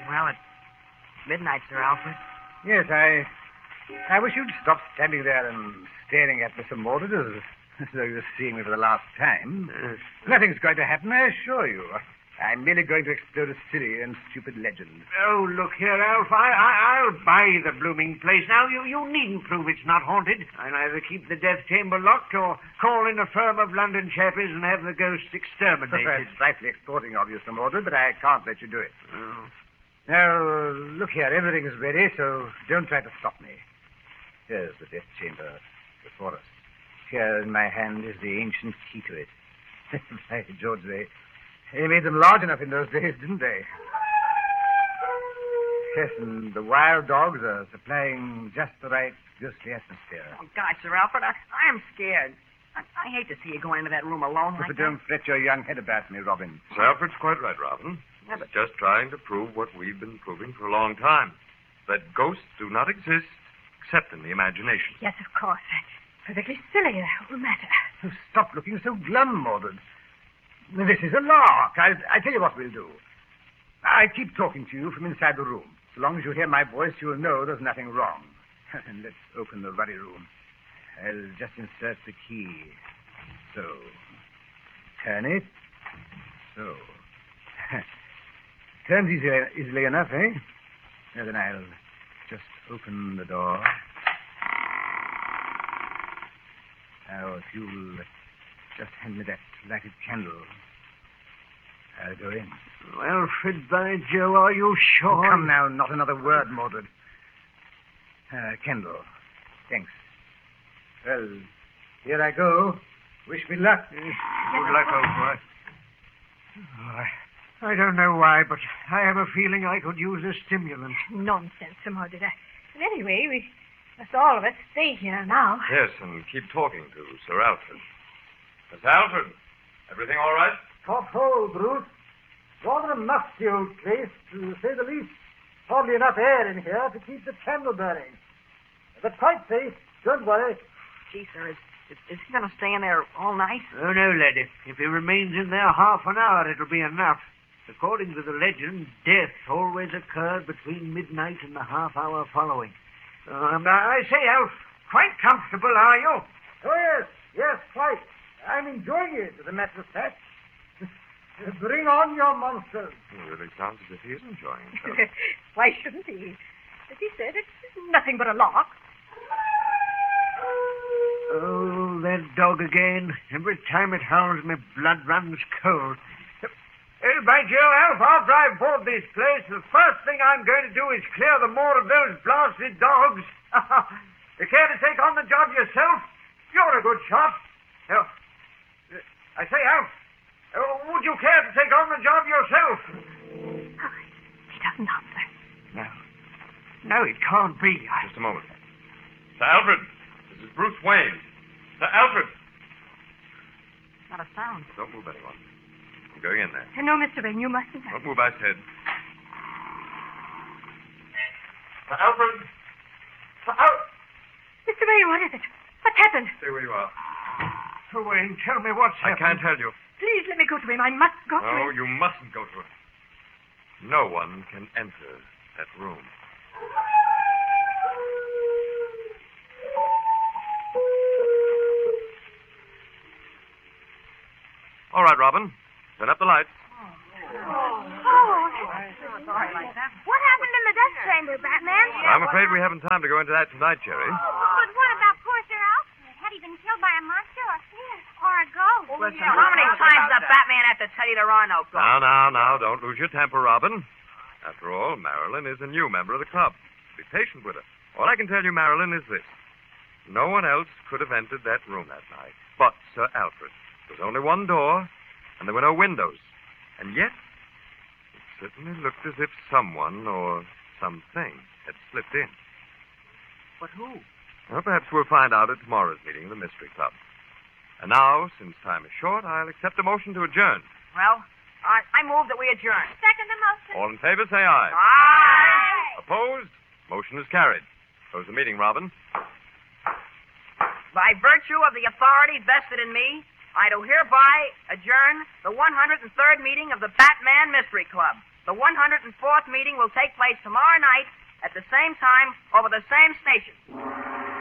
Well, it's midnight, Sir Alfred. Yes, I wish you'd stop standing there and staring at me so, Mordred, as though you were seeing me for the last time. Nothing's going to happen, I assure you. I'm merely going to explode a silly and stupid legend. Oh, look here, Alf. I'll buy the blooming place. Now, you needn't prove it's not haunted. I'll either keep the death chamber locked or call in a firm of London chappies and have the ghosts exterminated. It's slightly extorting of you, Sir Mordred, but I can't let you do it. Oh. Now, look here. Everything is ready, so don't try to stop me. Here's the death chamber before us. Here in my hand is the ancient key to it. By George, they made them large enough in those days, didn't they? Yes, and the wild dogs are supplying just the right ghostly atmosphere. Oh, God, Sir Alfred, I am scared. I hate to see you going into that room alone like But that. don't fret your young head about me, Robin. Sir Alfred's quite right, Robin. Yeah, but... He's just trying to prove what we've been proving for a long time. That ghosts do not exist except in the imagination. Yes, of course. Perfectly silly, the whole matter. Oh, stop looking so glum, Mordred. This is a lark. I tell you what we'll do. I keep talking to you from inside the room. So long as you hear my voice, you'll know there's nothing wrong. And let's open the ruddy room. I'll just insert the key. So. Turn it. So. Turns easily enough, eh? Now then I'll just open the door. Now, if you'll just hand me that lighted candle, I'll go in. Alfred, by Joe, are you sure? Oh, come now, not another word, Mordred. Candle. Thanks. Well, here I go. Wish me luck. Good luck, old boy. Oh, I don't know why, but I have a feeling I could use a stimulant. Nonsense, Sir Mordred. But anyway, we must all of us stay here now. Yes, and keep talking to Sir Alfred. Mr. Alfred, everything all right? Top hole, Bruce. Rather a musty old place, to say the least. Hardly enough air in here to keep the candle burning. But quite safe. Don't worry. Gee, sir, is he going to stay in there all night? Oh, no, laddie. If he remains in there half an hour, it'll be enough. According to the legend, death always occurred between midnight and the half hour following. I say, Alf, quite comfortable, are you? Oh, yes. Yes, quite. I'm enjoying it, as a matter of fact. Bring on your monsters. It really sounds as if he is enjoying himself. Why shouldn't he? As he said, it's nothing but a lark. Oh, that dog again. Every time it howls, my blood runs cold. By Joe, Alf, after I've bought this place, the first thing I'm going to do is clear the moor of those blasted dogs. You care to take on the job yourself? You're a good shot. I say, Alf, would you care to take on the job yourself? Oh, he doesn't answer. No, it can't be. Just a moment. Sir Alfred, this is Bruce Wayne. Sir Alfred. Not a sound. Don't move anyone. I'm going in there. No, Mr. Wayne, you mustn't. Don't move, I said. Sir Alfred. Sir Alfred. Mr. Wayne, what is it? What's happened? Stay where you are. Sir Wayne, tell me what's I happened. can't tell you. Please let me go to him. I must go to No, him. you mustn't go to it. No one can enter that room. All right, Robin. Turn up the lights. Sorry like that. What happened in the death chamber, Batman? I'm afraid we haven't time to go into that tonight, Jerry. But what about poor Sir Alfred? Had he been killed by a monster or a ghost? Listen, how many times the Batman have to tell you there are no ghosts? Now, don't lose your temper, Robin. After all, Marilyn is a new member of the club. Be patient with her. All I can tell you, Marilyn, is this. No one else could have entered that room that night but Sir Alfred. There was only one door, and there were no windows. And yet, it certainly looked as if someone or something had slipped in. But who? Well, perhaps we'll find out at tomorrow's meeting of the Mystery Club. And now, since time is short, I'll accept a motion to adjourn. Well, I move that we adjourn. Second the motion. All in favor, say aye. Aye. Opposed? Motion is carried. Close the meeting, Robin. By virtue of the authority vested in me, I do hereby adjourn the 103rd meeting of the Batman Mystery Club. The 104th meeting will take place tomorrow night at the same time over the same station.